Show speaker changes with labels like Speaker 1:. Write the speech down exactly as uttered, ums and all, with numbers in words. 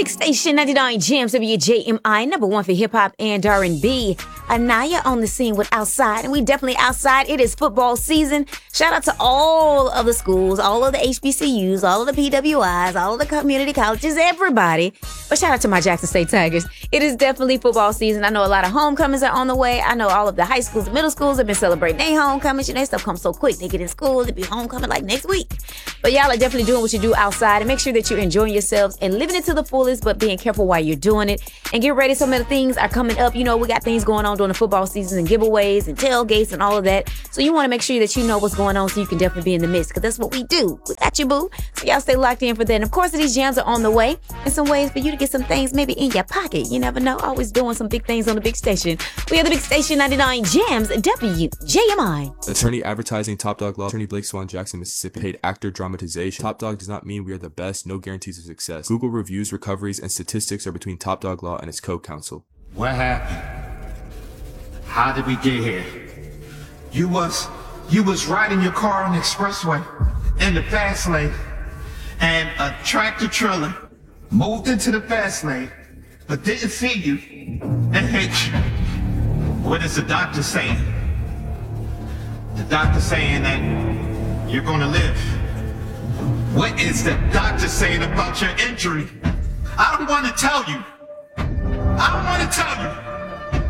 Speaker 1: Big Station ninety-nine Jams, W J M I, number one for hip hop and R and B. Anaya on the scene with Outside, and we definitely outside. It is football season. Shout out to all of the schools, all of the H B C Us, all of the P W Is, all of the community colleges, everybody. But shout out to my Jackson State Tigers. It is definitely football season. I know a lot of homecomings are on the way. I know all of the high schools and middle schools have been celebrating their homecomings. You know, that stuff comes so quick. They get in school, they be homecoming like next week. But y'all are definitely doing what you do outside, and make sure that you're enjoying yourselves and living it to the fullest, but being careful while you're doing it. And get ready. So many things are coming up. You know, we got things going on during the football season and giveaways and tailgates and all of that. So you want to make sure that you know what's going on so you can definitely be in the midst, because that's what we do. We got you, boo. So y'all stay locked in for that. And of course, these jams are on the way, and some ways for you to get some things maybe in your pocket. You never know. Always doing some big things on the big station. We are the Big Station ninety-nine Jams, W J M I.
Speaker 2: Attorney advertising, Top Dog Law. Attorney Blake Swan, Jackson, Mississippi. Paid actor dramatization. Top Dog does not mean we are the best. No guarantees of success. Google reviews, recoveries, and statistics are between Top Dog Law and its co-counsel.
Speaker 3: What happened? How did we get here? You was you was riding your car on the expressway in the fast lane, and a tractor trailer moved into the fast lane, but didn't see you and hit you. What is the doctor saying? The doctor saying that you're gonna live. What is the doctor saying about your injury? I don't want to tell you. I don't want to tell you.